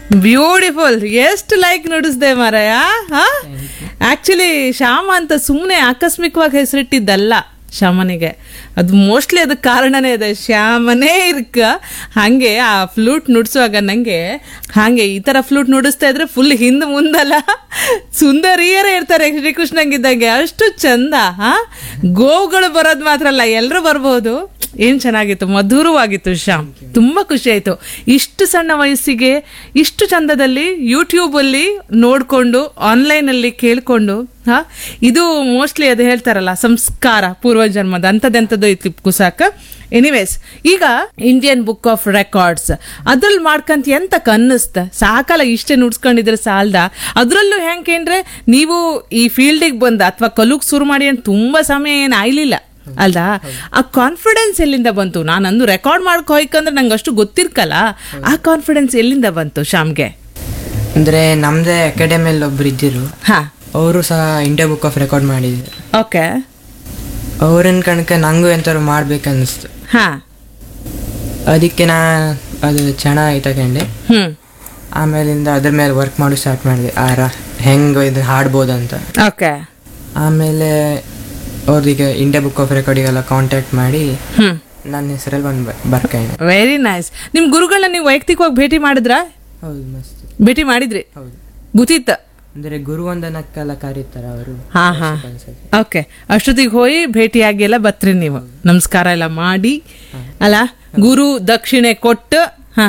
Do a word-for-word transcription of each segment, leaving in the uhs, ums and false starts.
Beautiful. ಎಷ್ಟು like ನುಡಿಸ್ದೆ ಮಾರಾಯ. Actually Shyama ಅಂತ ಸುಮ್ಮನೆ ಆಕಸ್ಮಿಕವಾಗಿ ಹೆಸರಿಟ್ಟಿದ್ದಲ್ಲ ಶ್ಯಾಮನಿಗೆ. ಅದು ಮೋಸ್ಟ್ಲಿ ಅದಕ್ಕೆ ಕಾರಣನೇ ಇದೆ, ಶ್ಯಾಮನೇ ಇರ್ಕ. ಹಾಗೆ ಆ ಫ್ಲೂಟ್ ನುಡಿಸುವಾಗ ನಂಗೆ ಹಾಗೆ ಈ ತರ ಫ್ಲೂಟ್ ನುಡಿಸ್ತಾ ಇದ್ರೆ ಫುಲ್ ಹಿಂದ್ ಮುಂದಲ್ಲ ಸುಂದರಿಯರೇ ಇರ್ತಾರೆ ಶ್ರೀಕೃಷ್ಣಂಗಿದ್ದಂಗೆ, ಅಷ್ಟು ಚಂದ. ಹಾ, ಗೋವುಗಳು ಬರೋದು ಮಾತ್ರ ಅಲ್ಲ, ಎಲ್ಲರೂ ಬರ್ಬೋದು. ಏನ್ ಚೆನ್ನಾಗಿತ್ತು, ಮಧುರವಾಗಿತ್ತು ಶ್ಯಾಮ್. ತುಂಬಾ ಖುಷಿ ಆಯ್ತು. ಇಷ್ಟು ಸಣ್ಣ ವಯಸ್ಸಿಗೆ ಇಷ್ಟು ಚಂದದಲ್ಲಿ ಯೂಟ್ಯೂಬ್ ಅಲ್ಲಿ ನೋಡ್ಕೊಂಡು ಆನ್ಲೈನ್ ಅಲ್ಲಿ ಕೇಳ್ಕೊಂಡು, ಹಾ, ಇದು ಮೋಸ್ಟ್ಲಿ ಅದು ಹೇಳ್ತಾರಲ್ಲ ಸಂಸ್ಕಾರ ಪೂರ್ವಜನ್ಮದ ಅಂತದೆಂತದ್ದು ಇತ್ತು ಕುಸಾಕ. ಎನಿವೇಸ್, ಈಗ ಇಂಡಿಯನ್ ಬುಕ್ ಆಫ್ ರೆಕಾರ್ಡ್ಸ್ ಅದ್ರಲ್ಲಿ ಮಾಡ್ಕಂತ ಎಂತ ಕನ್ನಿಸ್ತ, ಸಾಕಲ್ಲ ಇಷ್ಟೇ ನುಡ್ಸ್ಕೊಂಡಿದ್ರೆ ಸಾಲ್ದ. ಅದ್ರಲ್ಲೂ ಹೆಂಗೇನ್ರೆ ನೀವು ಈ ಫೀಲ್ಡಿಗೆ ಬಂದ ಅಥವಾ ಕಲುಗ್ ಶುರು ಮಾಡಿ ಅಂತ ತುಂಬಾ ಸಮಯ ಏನ್ ಆಯ್ಲಿಲ್ಲ ಅಲ್ದಾ? ಆ ಕಾನ್ಫಿಡೆನ್ಸ್ ಎಲ್ಲಿಂದ ಬಂತು? ನಾನಂದು ರೆಕಾರ್ಡ್ ಮಾಡ್ಕೊ ಹೋಯ್ಕಂದ್ರೆ ನಂಗೆ ಅಷ್ಟು ಗೊತ್ತಿರ್ಕಲ್ಲ, ಆ ಕಾನ್ಫಿಡೆನ್ಸ್ ಎಲ್ಲಿಂದ ಬಂತು ಶ್ಯಾಮ್ಗೆ? ಅಂದ್ರೆ ನಮ್ದೇ ಅಕಾಡೆಮಿಯಲ್ಲಿ ಒಬ್ರು ಇದ್ದಿರು, ಹಾ, ಅವರು ಸಹ ಇಂಡಿಯಾ ಬುಕ್ ಆಫ್ ರೆಕಾರ್ಡ್ ಮಾಡಿದ್ರು. ಓಕೆ. ಅವ್ರನ್ನ ಕಣಕ ನಂಗೂ ಎಂತಾರು ಮಾಡ್ಬೇಕನ್ನಿಸ್ತು. ಹಾ, ಅದಕ್ಕೆ ನಾ ಅದು ಚೆನ್ನಾಗಿ ತಗೊಂಡೆ. ಹ್ಮ್. ಆಮೇಲಿಂದ ಅದ್ರ ಮೇಲೆ ವರ್ಕ್ ಮಾಡಿ ಸ್ಟಾರ್ಟ್ ಮಾಡಿದೆ, ಆರ ಹೆಂಗ್ ಇದು ಹಾಡ್ಬೋದಂತ. ಓಕೆ. ಆಮೇಲೆ ಅವ್ರಿಗೆ ಇಂಡಿಯಾ ಬುಕ್ ಆಫ್ ರೆಕಾರ್ಡಿಗೆಲ್ಲ ಕಾಂಟ್ಯಾಕ್ಟ್ ಮಾಡಿ ಹ್ಮ್ ನನ್ನ ಹೆಸರಲ್ಲಿ ಬಂದು ಬರ್ಕೈನೆ. Very nice. ನಿಮ್ ಗುರುಗಳನ್ನ ನೀವು ವೈಯಕ್ತಿಕವಾಗಿ ಭೇಟಿ ಮಾಡಿದ್ರ? ಹೌದು, ಮಸ್ತ್ ಭೇಟಿ ಮಾಡಿದ್ರಿ? ಹೌದು. ಗೊತ್ತಿತ್ತ? ಅಂದ್ರೆ ಗುರುವಂದನಕ್ಕೆಲ್ಲ ಕರೀತಾರ ಅವರು. ಹಾ ಹಾ ಓಕೆ. ಅಷ್ಟೊತ್ತಿಗೆ ಹೋಗಿ ಭೇಟಿಯಾಗಿ ಎಲ್ಲ ಬತ್ರಿ ನೀವು, ನಮಸ್ಕಾರ ಎಲ್ಲ ಮಾಡಿ ಅಲ್ಲ, ಗುರು ದಕ್ಷಿಣೆ ಕೊಟ್ಟು. ಹಾ,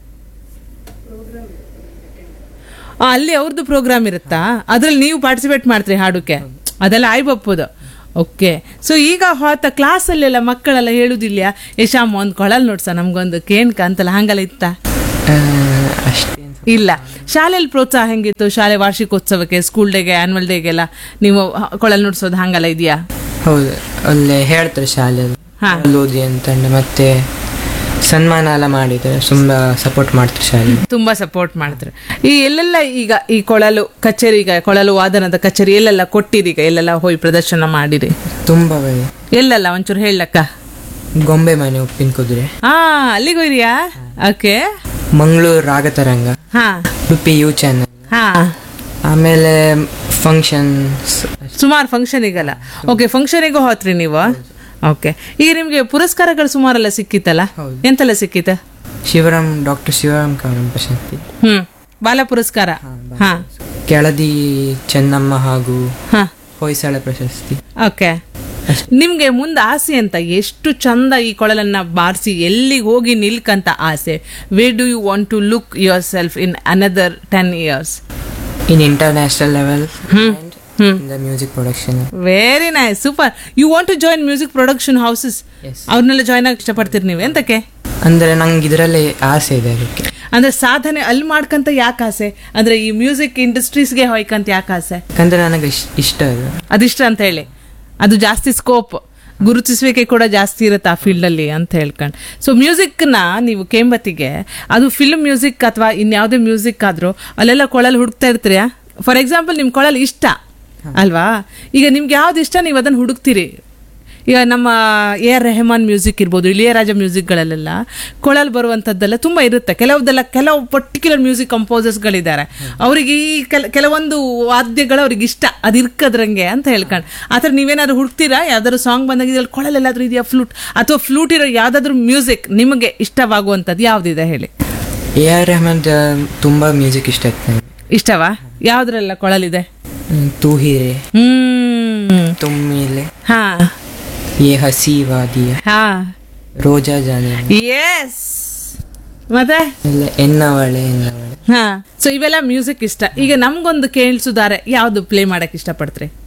ಅಲ್ಲಿ ಅವ್ರದ್ದು ಪ್ರೋಗ್ರಾಮ್ ಇರುತ್ತಾ, ಅದ್ರಲ್ಲಿ ನೀವು ಪಾರ್ಟಿಸಿಪೇಟ್ ಮಾಡ್ತೀರಿ ಹಾಡುಕ್ಕೆ, ಅದೆಲ್ಲ ಆಯ್ಬಪ್ಪದು. ಓಕೆ. ಸೊ ಈಗ ಹೊತ್ತ ಕ್ಲಾಸಲ್ಲೆಲ್ಲ ಮಕ್ಕಳೆಲ್ಲ ಹೇಳುದಿಲ್ಲ, ಯಶಾಮ್ ಒಂದ್ ಕೊಳಲ್ ನೋಡ್ಸ ನಮ್ಗೊಂದು ಕೇನ್ಕ ಅಂತಲ್ಲ, ಹಂಗಲ್ಲ ಇತ್ತ? ಅಷ್ಟೇ ಇಲ್ಲ. ಶಾಲೆಯಲ್ಲಿ ಪ್ರೋತ್ಸಾಹ ಹೆಂಗಿತ್ತು? ಶಾಲೆ ವಾರ್ಷಿಕೋತ್ಸವಕ್ಕೆ, ಸ್ಕೂಲ್ ಡೇಗೆ, ಆನ್ಯುವಲ್ ಡೇಗೆಲ್ಲ ನೀವು ಕೊಳಲ್ ನುಡ್ಸೋದು ಹಂಗಲ್ಲ ಇದೆಯಾ? ಹೌದು, ಅಲ್ಲೇ ಹೇಳ್ತಾರೆ ಶಾಲೆಯಲ್ಲಿ ಓದಿ ಅಂತಂದ್ರೆ, ಮತ್ತೆ ಸನ್ಮಾನ ಎಲ್ಲ ಮಾಡಿದ್ರೆ ತುಂಬಾ ಸಪೋರ್ಟ್ ಮಾಡ್ತಾರೆ ಶಾಲೆ, ತುಂಬಾ ಸಪೋರ್ಟ್ ಮಾಡ್ತಾರೆ. ಈ ಎಲ್ಲೆಲ್ಲ ಈಗ ಈ ಕೊಳಲು ಕಚೇರಿ, ಈಗ ಕೊಳಲು ವಾದನದ ಕಚೇರಿ ಎಲ್ಲೆಲ್ಲ ಕೊಟ್ಟಿರಿ? ಈಗ ಎಲ್ಲೆಲ್ಲ ಹೋಗಿ ಪ್ರದರ್ಶನ ಮಾಡಿರಿ? ತುಂಬಾ ಎಲ್ಲೆಲ್ಲ ಒಂಚೂರು ಹೇಳಕ್ಕ. ಗೊಂಬೆ ಮನೆ, ಉಪ್ಪಿನ ಕುದುರೆ. ಹಾ, ಅಲ್ಲಿಗೆ ಹೋಯ್ರಿಯಾ? ಓಕೆ. ಮಂಗಳೂರು ರಾಗತರಂಗ, ಹಾ, ಉಡುಪಿ ಯು ಚಾನಲ್, ಹಾ, ಆಮೇಲೆ ಫಂಕ್ಷನ್, ಸುಮಾರು ಫಂಕ್ಷನಿಗಲ್ಲ. ಓಕೆ, ಫಂಕ್ಷನಿಗೂ ಹೋತ್ರಿ ನೀವು? ಓಕೆ. ಈಗ ನಿಮ್ಗೆ ಪುರಸ್ಕಾರಗಳು ಸುಮಾರೆಲ್ಲ ಸಿಕ್ಕಿತ್ತಲ್ಲ, ಎಂತೆಲ್ಲ ಸಿಕ್ಕಿತ್ತ? ಶಿವರಾಮ್, ಡಾಕ್ಟರ್ ಶಿವರಾಮ್ ಕಾರಂತ ಪ್ರಶಸ್ತಿ, ಹ್ಮ್, ಬಾಲ ಪುರಸ್ಕಾರ, ಹಾ, ಕೆಳದಿ ಚೆನ್ನಮ್ಮ ಹಾಗೂ ಹಾ, ಹೊಯ್ಸಳ ಪ್ರಶಸ್ತಿ. ಓಕೆ. ನಿಮ್ಗೆ ಮುಂದೆ ಆಸೆ ಅಂತ, ಎಷ್ಟು ಚಂದ ಈ ಕೊಳಲನ್ನ ಬಾರಿಸಿ ಎಲ್ಲಿಗೆ ಹೋಗಿ ನಿಲ್ಕಂತ ಆಸೆ? Where do you want to look your self in another ten years? In international level hmm hmm the music production. Very nice, super. You want to join music production houses? ಅವ್ರನ್ನೆಲ್ಲ ಜಾಯ್ನ್ ಆಗಿ ಇಷ್ಟಪಡ್ತೀರಿ ನೀವು? ಎಂತಕ್ಕೆ? ಅಂದ್ರೆ ನಂಗೆ ಇದರಲ್ಲಿ ಆಸೆ ಇದೆ, ಅದಕ್ಕೆ. ಅಂದ್ರೆ ಸಾಧನೆ ಅಲ್ಲಿ ಮಾಡ್ಕಂತ ಯಾಕೆ ಆಸೆ? ಅಂದ್ರೆ ಈ ಮ್ಯೂಸಿಕ್ ಇಂಡಸ್ಟ್ರೀಸ್ಗೆ ಹೋಯ್ಕಂತ ಯಾಕೆ ಆಸೆ? ಯಾಕಂದ್ರೆ ನನಗೆ ಇಷ್ಟ ಅದು, ಅದಿಷ್ಟ ಅಂತ ಹೇಳಿ, ಅದು ಜಾಸ್ತಿ ಸ್ಕೋಪ್, ಗುರುತಿಸುವಿಕೆ ಕೂಡ ಜಾಸ್ತಿ ಇರುತ್ತೆ ಆ ಫೀಲ್ಡ್ ಅಲ್ಲಿ ಅಂತ ಹೇಳ್ಕೊಂಡು. ಸೊ ಮ್ಯೂಸಿಕ್ ನ ನೀವು ಕೇಂಬತ್ತಿಗೆ, ಅದು ಫಿಲ್ಮ್ ಮ್ಯೂಸಿಕ್ ಅಥವಾ ಇನ್ಯಾವುದೇ ಮ್ಯೂಸಿಕ್ ಆದ್ರೂ ಅಲ್ಲೆಲ್ಲ ಕೊಳಲ್ ಹುಡುಕ್ತಾ ಇರ್ತೀರಾ? ಫಾರ್ ಎಕ್ಸಾಂಪಲ್ ನಿಮ್ ಕೊಳಲ್ ಇಷ್ಟ ಅಲ್ವಾ? ಈಗ ನಿಮ್ಗೆ ಯಾವ್ದು ಇಷ್ಟ ನೀವು ಅದನ್ನ ಹುಡುಕ್ತೀರಿ. ಈಗ ನಮ್ಮ ಎ ಆರ್ ರೆಹಮಾನ್ ಮ್ಯೂಸಿಕ್ ಇರ್ಬೋದು, ಇಳಿಯರಾಜ ಮ್ಯೂಸಿಕ್ಗಳಲ್ಲೆಲ್ಲ ಕೊಳಲ್ ಬರುವಂಥದ್ದೆಲ್ಲ ತುಂಬ ಇರುತ್ತೆ. ಕೆಲವುದೆಲ್ಲ ಕೆಲವು ಪರ್ಟಿಕ್ಯುಲರ್ ಮ್ಯೂಸಿಕ್ ಕಂಪೋಸರ್ಸ್ಗಳಿದ್ದಾರೆ, ಅವರಿಗೆ ಈ ಕೆಲ ಕೆಲವೊಂದು ವಾದ್ಯಗಳು ಅವ್ರಿಗೆ ಇಷ್ಟ, ಅದು ಇರ್ಕದ್ರಂಗೆ ಅಂತ ಹೇಳ್ಕೊಂಡು. ಆ ಥರ ನೀವೇನಾದ್ರು ಹುಡುಕ್ತೀರಾ? ಯಾವ್ದಾದ್ರು ಸಾಂಗ್ ಬಂದಾಗ ಇದ್ರಲ್ಲಿ ಕೊಳಲ್ ಎಲ್ಲಾದ್ರೂ ಇದೆಯಾ, ಫ್ಲೂಟ್ ಅಥವಾ ಫ್ಲೂಟ್ ಇರೋ ಯಾವ್ದಾದ್ರು ಮ್ಯೂಸಿಕ್ ನಿಮಗೆ ಇಷ್ಟವಾಗುವಂಥದ್ದು ಯಾವ್ದಿದೆ ಹೇಳಿ? ಎ ಆರ್ ರೆಹಮಾನ್ ತುಂಬಾ ಮ್ಯೂಸಿಕ್ ಇಷ್ಟ ಆಯ್ತು. ಇಷ್ಟವಾ? ಯಾವ್ದ್ರೆಲ್ಲ ಕೊಳಲಿದೆ? ತೂ ಹೀರೆ, ಹ್ಮ್, ತುಮ್ಮಿಲೆ, ಹಾ, ಯೇ ಹಸಿ ವಾದಿಯ, ಹಾ, ರೋಜಾ ಜಾನೆ, ಎಸ್, ಮತ್ತೆ ಎನ್ನವಳೆ ಎನ್ನವಳೆ. ಹಾ. ಸೊ ಇವೆಲ್ಲ ಮ್ಯೂಸಿಕ್ ಇಷ್ಟ. ಈಗ ನಮ್ಗೊಂದು ಕೇಳಿಸುದಾರೆ, ಯಾವ್ದು ಪ್ಲೇ ಮಾಡಕ್ ಇಷ್ಟಪಡ್ತೀರಿ?